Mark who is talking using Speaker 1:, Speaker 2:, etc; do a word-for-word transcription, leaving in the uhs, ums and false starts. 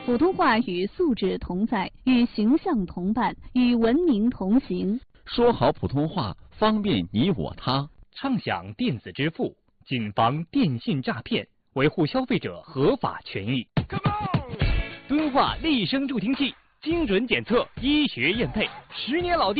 Speaker 1: 普通话与素质同在，与形象同伴，与文明同行。
Speaker 2: 说好普通话，方便你我他。
Speaker 3: 畅享电子支付，谨防电信诈骗，维护消费者合法权益。敦化立声助听器，精准检测，医学验配，十年老店。